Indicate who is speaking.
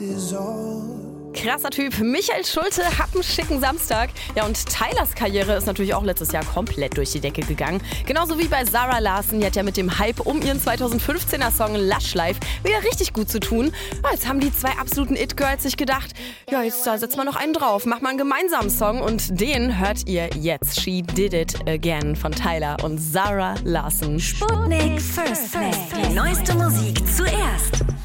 Speaker 1: Krasser Typ. Michael Schulte hat einen schicken Samstag. Ja, und Tylers Karriere ist natürlich auch letztes Jahr komplett durch die Decke gegangen. Genauso wie bei Zara Larsson. Die hat ja mit dem Hype um ihren 2015er Song Lush Life wieder richtig gut zu tun. Ja, jetzt haben die zwei absoluten It-Girls sich gedacht, ja, jetzt da setzt man noch einen drauf, macht mal einen gemeinsamen Song und den hört ihr jetzt. She Did It Again von Tyler und Zara Larsson.
Speaker 2: Sputnik First Play. Die neueste Musik zuerst.